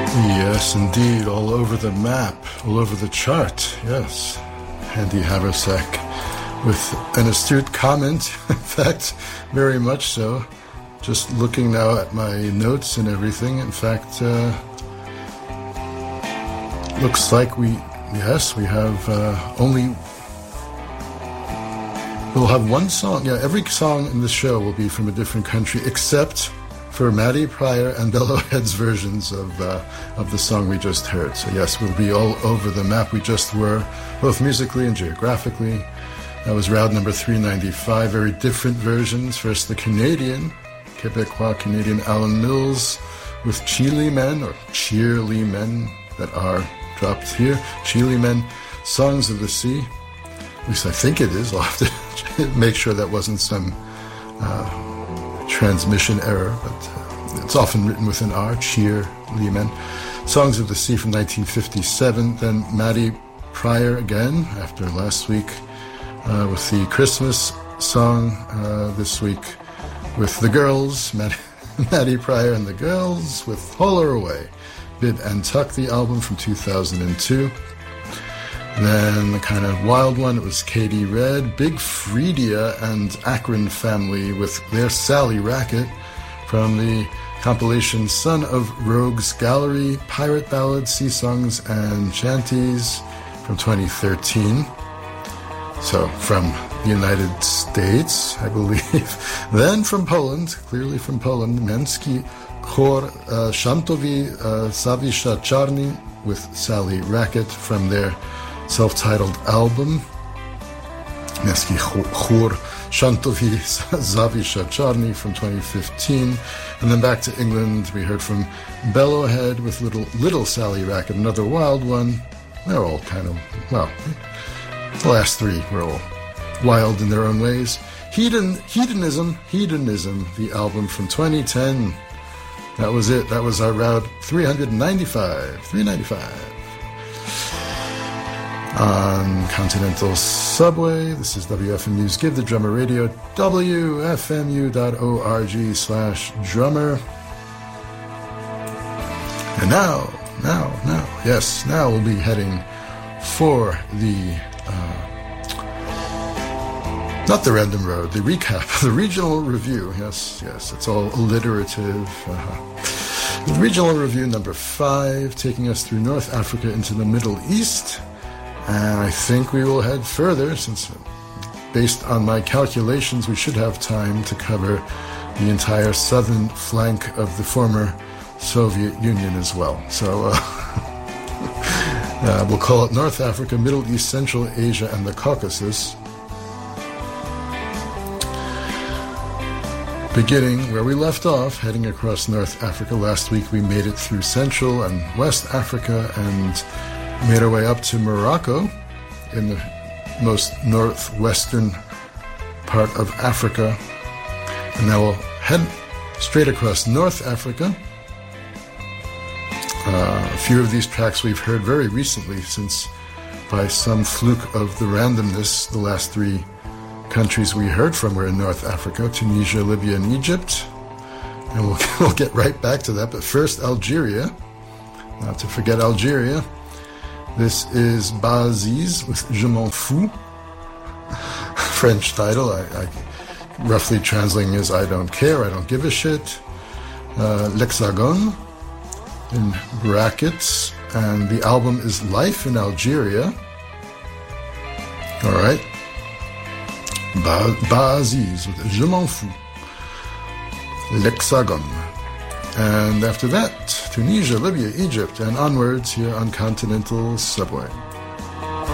Yes, indeed, all over the map, all over the chart, yes. Andy Haversack with an astute comment, in fact, very much so. Just looking now at my notes and everything, in fact, looks like we have we'll have one song. Yeah, every song in the show will be from a different country, except for Maddie Pryor and Bellowhead's versions of the song we just heard. So yes, we'll be all over the map. We just were, both musically and geographically. That was round number 395. Very different versions. First, the Quebecois Canadian Alan Mills with Chile Men, or Cheerly Men, that are dropped here. Chile Men, Songs of the Sea. At least I think it is. I'll have to make sure that wasn't some transmission error, but it's often written with an R, Cheerly Men. Songs of the Sea from 1957. Then Maddie Pryor again, after last week, with the Christmas song. This week with the Girls, Maddie Pryor and the Girls with Haul Her Away. Bid and Tuck, the album from 2002. Then the kind of wild one, it was Katie Red, Big Freedia and Akron Family with their Sally Racket from the compilation Son of Rogues Gallery, Pirate Ballads, Sea Songs and Chanties from 2013. So from the United States, I believe. Then from Poland, clearly from Poland, Męski Chor Shantowi Zawisza Czarny with Sally Racket from their self-titled album, Męski Chor Shantowi Zawisza Czarny from 2015. And then back to England, we heard from Bellowhead with Little Sally Racket, another wild one. They're all kind of, well, the last three were all wild in their own ways. Hedonism, the album from 2010. That was it. That was our round 395. On Continental Subway, this is WFMU's Give the Drummer Radio, WFMU.org/drummer. And now, we'll be heading for the, not the random road, the recap, the regional review. Yes, it's all alliterative. The regional review number 5, taking us through North Africa into the Middle East. And I think we will head further, since based on my calculations, we should have time to cover the entire southern flank of the former Soviet Union as well. So we'll call it North Africa, Middle East, Central Asia, and the Caucasus. Beginning where we left off, heading across North Africa. Last week we made it through Central and West Africa and made our way up to Morocco in the most northwestern part of Africa. And now we'll head straight across North Africa. A few of these tracks we've heard very recently, since by some fluke of the randomness, the last 3 countries we heard from were in North Africa: Tunisia, Libya, and Egypt. And we'll get right back to that. But first, Algeria. Not to forget Algeria. This is Baziz with Je m'en fous. French title. I roughly translating is I don't care, I don't give a shit. L'Hexagone in brackets. And the album is Life in Algeria. All right. Baziz with Je m'en fous. L'Hexagone. And after that, Tunisia, Libya, Egypt, and onwards here on Continental Subway.